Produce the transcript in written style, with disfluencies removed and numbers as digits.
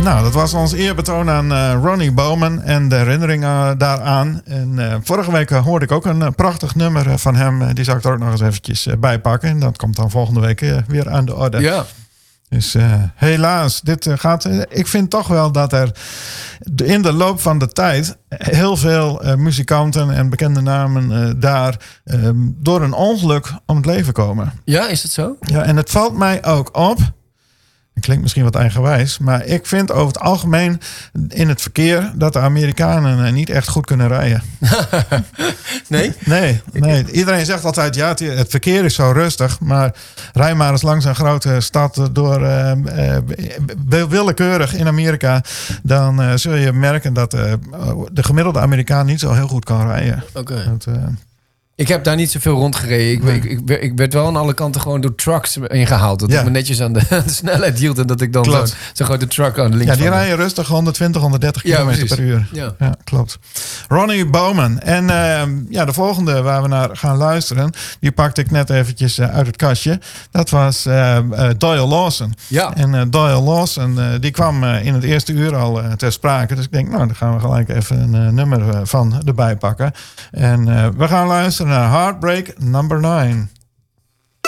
Nou, dat was ons eerbetoon aan Ronnie Bowman en de herinneringen daaraan. En vorige week hoorde ik ook een prachtig nummer van hem. Die zou ik er ook nog eens eventjes bij pakken. En dat komt dan volgende week weer aan de orde. Ja. Dus helaas, dit gaat... ik vind toch wel dat er in de loop van de tijd heel veel muzikanten en bekende namen daar door een ongeluk om het leven komen. Ja, is het zo? Ja, en het valt mij ook op. Het klinkt misschien wat eigenwijs, maar ik vind over het algemeen in het verkeer dat de Amerikanen niet echt goed kunnen rijden. Nee? Nee. Iedereen zegt altijd, ja, het verkeer is zo rustig, maar rij maar eens langs een grote stad door willekeurig in Amerika, dan zul je merken dat de gemiddelde Amerikaan niet zo heel goed kan rijden. Oké. Ik heb daar niet zoveel rondgereden. Ik werd wel aan alle kanten gewoon door trucks ingehaald. Dat ik me netjes aan de snelheid hield. En dat ik dan zo'n grote truck aan de links. Ja, die rijden rustig 120, 130 kilometer per uur. Ja, klopt. Ronnie Bowman. En de volgende waar we naar gaan luisteren, die pakte ik net eventjes uit het kastje. Dat was Doyle Lawson. Ja. En Doyle Lawson, die kwam in het eerste uur al ter sprake. Dus ik denk, nou, dan gaan we gelijk even een nummer van erbij pakken. En we gaan luisteren naar Heartbreak Number 9.